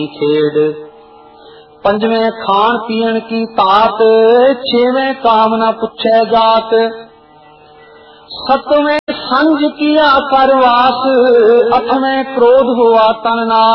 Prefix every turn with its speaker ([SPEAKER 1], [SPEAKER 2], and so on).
[SPEAKER 1] खेड। पंजवें खान पीन की तात, छेवें काम न पुछे जात। सतवें संज किया परवास, अठवें क्रोध हुआ तन नाश।